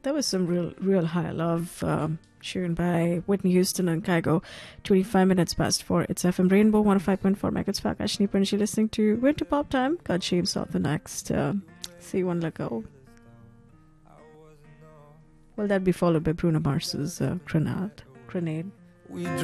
That was some real high love. Sharon by Whitney Houston and Kygo. 25 minutes past 4. It's FM Rainbow 105.4 megahertz. Akashni Panshi listening to Winter Pop Time. God Shames off the next. See one let go. Will that be followed by Bruno Mars's Grenade?